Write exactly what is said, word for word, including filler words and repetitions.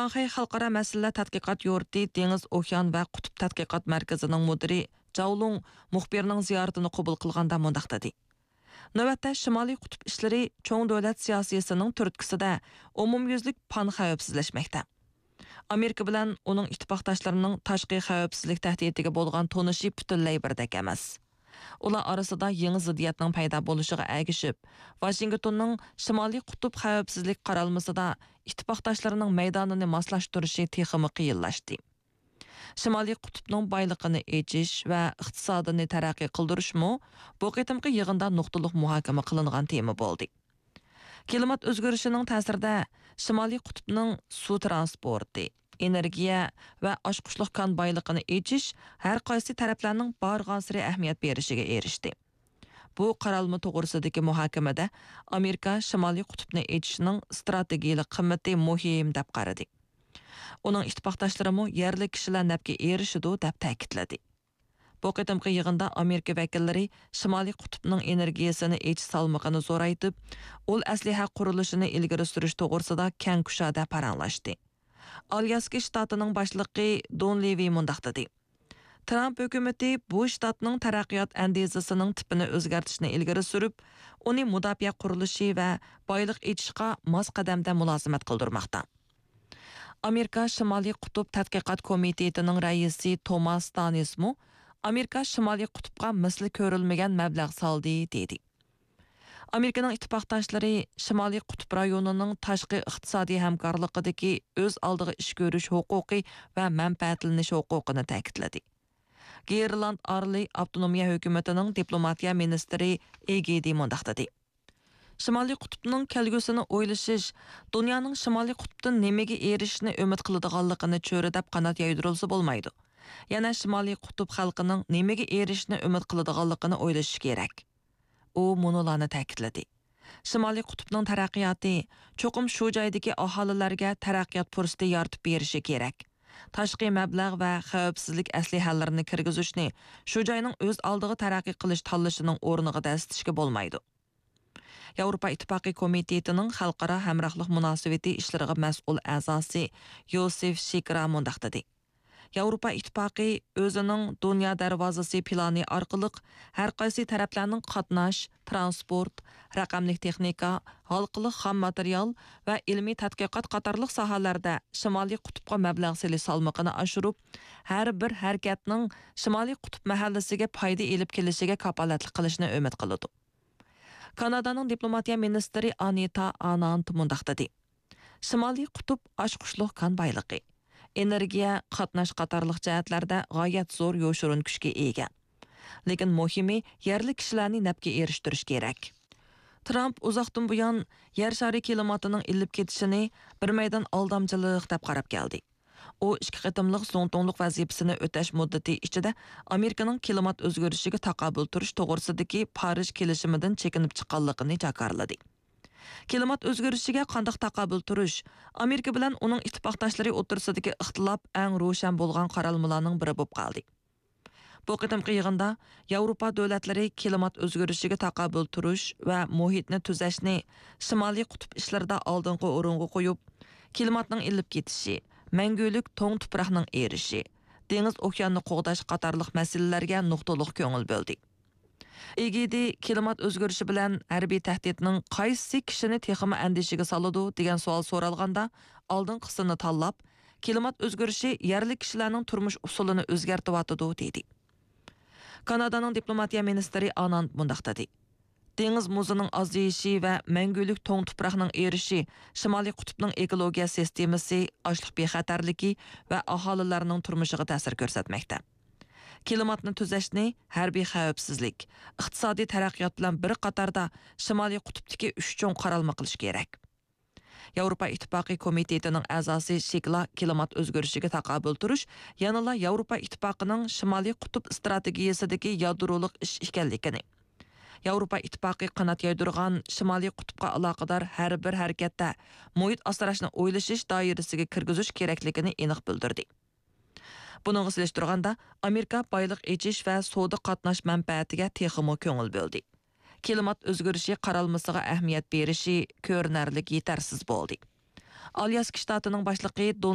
Şanghay Xalqara Məsələlər Tədqiqat Yurti Deniz, Okean və Qutub Tədqiqat Mərkəzinin müdiri Jawlung muxbirinin ziyaretini qabul qılğanda mundaq dedi. Növbətdə Şimali Qutub işləri çoğ dövlət siyasiyəsinin türtkisida umumyüzlük pan xavfsizləşməkdə. Amerika bilan onun ittifaqdaşlarının tashqi xavfsizlik təhdidiga bo'lgan tonishi butunlay birdek emas. Ular arasida yangi ziddiyatning paydo bo'lishiga ergishib, Washingtonning Shimoliy qutb xavfsizlik qaralmasida ittifoqdoshlarining maydonini moslashtirishi texmi qiyinlashdi. Shimoliy qutbning boyligini echish va iqtisodini taraqqiy qildirishmi bu qitimqi yig'inda nuqtaliq muhokama qilingan tema bo'ldi. Klimat o'zgarishining ta'sirida Shimoliy qutbning suv transporti, energiya va oshqushliq kon boyligini echish har qaysi taraflarning barg'ansiri ahamiyat berishiga erishdi. Bu qaralma to'g'risidagi muhokamada Amerika Shimoliy qutbni echishning strategiyalik qimmati muhim deb qaradi. Uning ittifoqdoshlari yerli kishilar nafga erishidu deb ta'kidladi. Bu qitimqi yig'inda Amerika vakillari Shimoliy qutbning energiyasini echish salmog'ini zo'raytib, ul asliha qurilishini ilgari surish to'g'risida keng kushada paranglashdi. Alyaska shtatining boshlig'i Don Levy mundaq dedi. Trump hukumati bu shtatning taraqqiyot andezasining tipini o'zgartirishni ilgari surib, uni mudofaa qurilishi va boylik echishga mos qadamda mulozimat qildirmoqda. Amerika Shimoliy qutb tadqiqot komitetining raisi Thomas Stanismu Amerika Shimoliy qutbga misli ko'rilmagan mablag' soldi dedi. Amerikaning ittifoqdoshlari Shimoliy qutb rayonining tashqi iqtisodiy hamkorligidagi o'z oldiga ish ko'rish huquqi va manfaatlanish huquqini ta'kidladi. Gerland Arli avtonomiya hukumatining diplomatiya ministri Egedi mundaq dedi. Shimoliy qutbning kelgusini o'ylashish, dunyoning Shimoliy qutbdan nimaga erishishni umid qiladiganligini cho'ridab qanot yaydirilsa bo'lmaydi. Yana Shimoliy qutb xalqining nimaga erishishni umid qiladiganligini o'ylash kerak. U munolarni ta'kidladi. Shimoliy qutbning taraqqiyoti cho'qim shu joydagi aholilarga taraqqiyot fursati yaratib berishi kerak. Tashqi mablag' va xavfsizlik aslihalarini kirgizishni shu joyning o'z oldiga taraqqiy qilish tanlashining o'rniga dasitishga bo'lmaydi. Yevropa Ittifoqi komitetining xalqaro hamrohlik munosabati ishlariga mas'ul a'zosi Yosef Shikra mundaq dedi. Yevropa Ittifoqi o'zining dunyo darvozasi plani orqali har qaysi taraflarning qatnash, transport, raqamli texnika, xalqli xom material va ilmiy tadqiqot qatorliq sohalarda Shimoliy qutbga mablag' selish salmog'ini oshirib, har bir harakatning Shimoliy qutb mahallasiga foyda elib kelishiga kafolatlik qilishni umid qiladi. Kanadaning diplomatiya ministri Anita Anand mundaq dedi. Shimoliy qutb oshqushliq kon boyligi, energiya, qatnash qatorliq jihatlarda g'oyat zo'r yo'shirin kuchga ega. Lekin muhimi yerli kishilarni nafga erishtirish kerak. Trump uzoqdan buyon yer shari klimatining ilib ketishini bir maydon aldamchilik deb qarab keldi. U ikki qitimliq zo'ntonliq vazifasini o'tash muddati ichida Amerikaning klimat o'zgarishiga taqobil turish to'g'risidagi Parij kelishimidan chekinib chiqqanligini jakarladi. Klimat o'zgarishiga qanday taqobil turish Amerika bilan uning ittifoqdoshlari o'rtasidagi ixtilof eng ro'shan bo'lgan qaralmalarning biri bo'lib qoldi. Bu qitimqi yig'inda Yevropa davlatlari klimat o'zgarishiga taqobil turish va muhitni tuzashni Shimoliy qutb ishlarida oldingi o'ringa qo'yib, klimatning ilib ketishi, mangulik to'ng tuproqning erishi, dengiz okeanni qo'g'dash qatorliq masalalarga nuqtaliq ko'ngil bo'ldi. Egidi klimat o'zgarishi bilan harbiy tahdidning qaysi kishini texmi andishiga soladi degan savol so'ralganda, oldingisini tanlab, klimat o'zgarishi yerli kishilarning turmush usulini o'zgartiryotidi dedi. Kanadaning diplomatiya ministri Anand mundaq dedi. Dengiz muzining azayishi va mangulik to'ng tuproqning erishi Shimoliy qutbning ekologiya sistemasi, ochliq bexatarligi va aholilarning turmushiga ta'sir ko'rsatmoqda. Klimatni tuzashni harbiy xavfsizlik, iqtisodiy taraqqiyot bilan bir qatorda Shimoliy qutbdagi uch cho'ng qaralma qilish kerak. Yevropa Ittifoqi komitetining a'zosi Shikla klimat o'zgarishiga taqobil turish, yanada Yevropa Ittifoqining Shimoliy qutb strategiyasidagi yadroliq ish ekanligini, Yevropa Ittifoqi qanot yaydirgan Shimoliy qutbga aloqador har bir harakatda muhit asrashni o'ylashish doirasiga kirgizish kerakligini aniq bildirdi. Buningga selishtirganda Amerika boylik echish va savdo qatnash manfaatiga texmo ko'ngil bo'ldi. Klimat o'zgarishi qaralmasiga ahamiyat berishi ko'rinarli yetarsiz bo'ldi. Alyaska shtatining boshlig'i